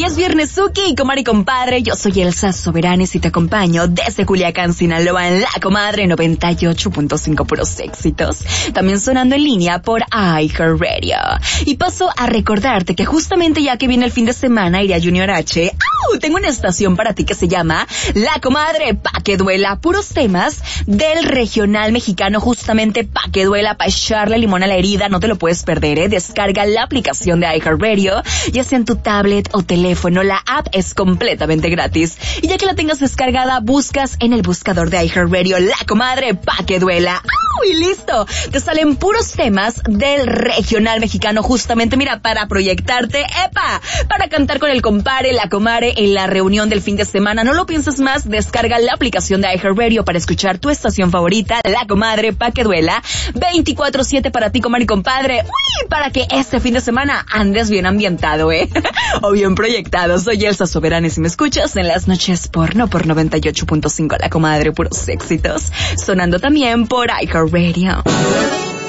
Y es viernesuki, comadre y compadre. Yo soy Elsa Soberanes y te acompaño desde Culiacán, Sinaloa, en La Comadre 98.5, puros éxitos. También sonando en línea por iHeartRadio. Y paso a recordarte que justamente ya que viene el fin de semana iré a Junior H. Tengo una estación para ti que se llama La Comadre pa' que duela. Puros temas del regional mexicano, justamente pa' que duela, pa' echarle limón a la herida. No te lo puedes perder, ¿eh? Descarga la aplicación de iHeartRadio, ya sea en tu tablet o teléfono. La app es completamente gratis. Y ya que la tengas descargada, buscas en el buscador de iHeartRadio La Comadre pa' que duela. Y listo, te salen puros temas del regional mexicano, justamente, mira, para proyectarte, para cantar con el compadre, la comadre en la reunión del fin de semana. No lo pienses más, descarga la aplicación de iHeartRadio para escuchar tu estación favorita, La Comadre pa' que duela, 24/7 para ti, comadre y compadre. Para que este fin de semana andes bien ambientado, o bien proyectado. Soy Elsa Soberanes y me escuchas en las noches porno por 98.5 La Comadre, puros éxitos, sonando también por iHeartRadio.